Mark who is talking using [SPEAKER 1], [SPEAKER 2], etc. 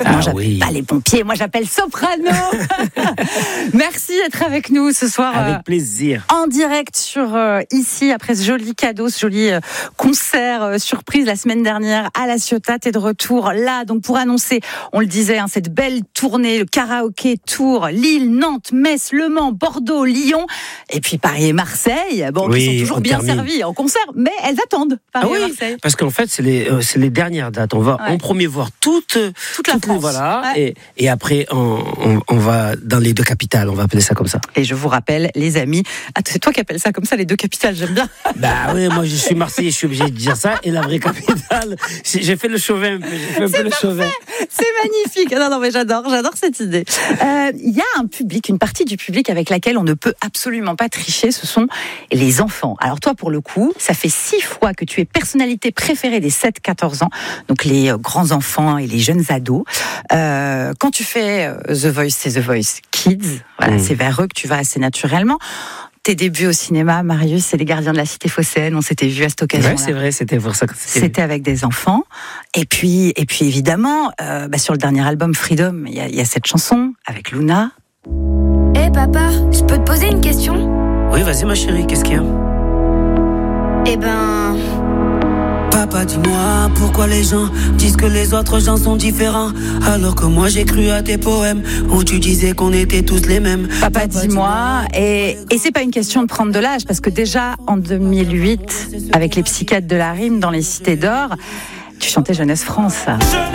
[SPEAKER 1] Moi, j'appelle pas les pompiers, moi j'appelle Soprano. Merci d'être avec nous ce soir.
[SPEAKER 2] Avec plaisir.
[SPEAKER 1] En direct sur ici, après ce joli cadeau, ce joli concert surprise la semaine dernière à La Ciotat. T'es de retour là, donc pour annoncer, on le disait, cette belle tournée, le karaoké tour, Lille, Nantes, Metz, Le Mans, Bordeaux, Lyon, et puis Paris et Marseille. Bon, qui sont toujours bien servis en concert, mais elles attendent Paris et Marseille.
[SPEAKER 2] Parce qu'en fait, c'est les dernières dates. On va en premier voir toute
[SPEAKER 1] la France.
[SPEAKER 2] Voilà, et après, on va dans les deux capitales, on va appeler ça comme ça.
[SPEAKER 1] Et je vous rappelle, les amis, c'est toi qui appelles ça comme ça, les deux capitales, j'aime bien.
[SPEAKER 2] Bah oui, moi je suis Marseillais, je suis obligé de dire ça. Et la vraie capitale, j'ai fait le chauvin un peu.
[SPEAKER 1] C'est magnifique. Non, mais j'adore cette idée. Il y a un public, une partie du public avec laquelle on ne peut absolument pas tricher, ce sont les enfants. Alors toi, pour le coup, ça fait 6 fois que tu es personnalité préférée des 7-14 ans, donc les grands enfants et les jeunes ados. Quand tu fais The Voice, c'est The Voice Kids, voilà, c'est vers eux que tu vas assez naturellement. Tes débuts au cinéma, Marius, c'est Les Gardiens de la Cité Phocéenne. On s'était vu à cette occasion.
[SPEAKER 2] Ouais, c'est vrai, c'était pour ça que
[SPEAKER 1] c'était avec des enfants. Et puis évidemment, sur le dernier album Freedom, il y a cette chanson avec Luna.
[SPEAKER 3] Hé papa, je peux te poser une question ?
[SPEAKER 2] Oui, vas-y ma chérie, qu'est-ce qu'il y a ?
[SPEAKER 4] Papa, dis-moi pourquoi les gens disent que les autres gens sont différents, alors que moi j'ai cru à tes poèmes où tu disais qu'on était tous les mêmes.
[SPEAKER 1] Papa, dis-moi, et c'est pas une question de prendre de l'âge, parce que déjà en 2008, avec les psychiatres de la rime dans les Cités d'Or, tu chantais Jeunesse France.